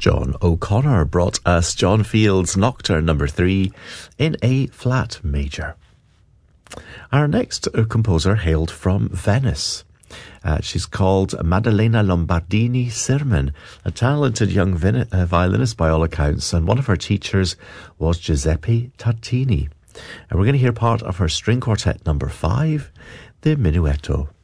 John O'Connor brought us John Field's Nocturne number 3 in A flat major. Our next composer hailed from Venice. She's called Maddalena Lombardini Sirman, a talented young violinist by all accounts, and one of her teachers was Giuseppe Tartini. And we're going to hear part of her string quartet number 5, the Minuetto.